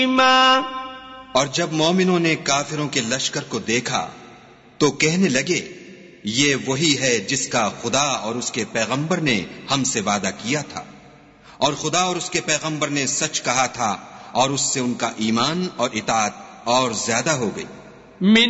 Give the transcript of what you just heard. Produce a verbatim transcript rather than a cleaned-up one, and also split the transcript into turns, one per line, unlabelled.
और जब मोमिनों ने काफिरों के लश्कर को देखा तो कहने लगे, ये वही है जिसका खुदा और उसके पैगंबर ने हमसे वादा किया था, और खुदा और उसके पैगंबर ने सच कहा था, और उससे उनका ईमान और इताअत और ज्यादा हो गई।